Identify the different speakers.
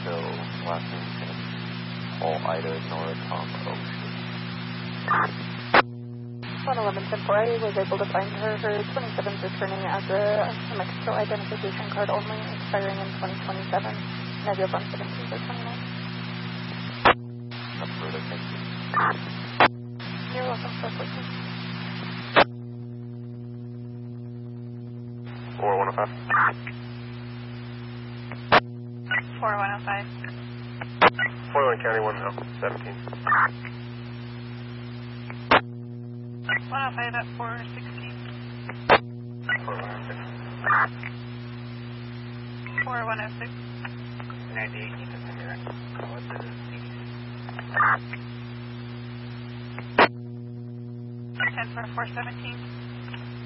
Speaker 1: so last name's going to be Paul Ida Nora Tom Ocean.
Speaker 2: 111-10-4, I was able to find her. Her 27's returning as a Mexico identification card only, expiring in 2027. Negative on 17 or 29.
Speaker 1: That's further, thank you.
Speaker 2: You're welcome, sir.
Speaker 1: 4105.
Speaker 2: 4105.
Speaker 1: 41 County 117.
Speaker 2: 105 at 416.
Speaker 1: 4106.
Speaker 2: 4106.
Speaker 1: 98, you can hear it. Call it the
Speaker 2: 10 for 417.